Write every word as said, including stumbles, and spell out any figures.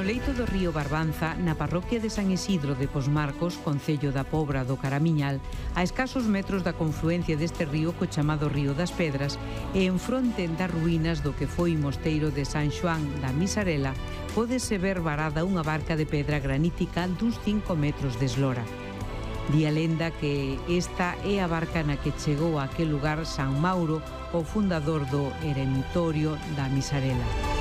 leito do río Barbanza, na parroquia de San Isidro de Posmarcos, concello da Pobra do Caramiñal, a escasos metros da confluencia deste río co chamado Río das Pedras e en fronte das ruínas do que foi mosteiro de San Xoán da Misarela, pódese ver varada unha barca de pedra granítica duns cinco metros de eslora. Di a lenda que esta é a barca na que chegou a aquel lugar San Mauro, o fundador do eremitorio da Misarela.